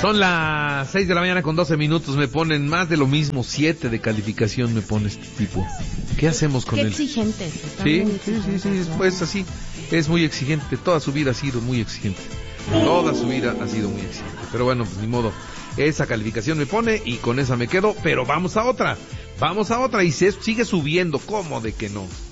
Son las 6 de la mañana con 12 minutos. Me ponen más de lo mismo, 7 de calificación me pone este tipo. ¿Qué hacemos con Qué él? exigentes. Sí, pues así. Es muy exigente. Toda su vida ha sido muy exigente. Toda su vida ha sido muy exigente. Pero bueno, pues ni modo. Esa calificación me pone y con esa me quedo. Pero vamos a otra. Y se sigue subiendo. ¿Cómo de que no?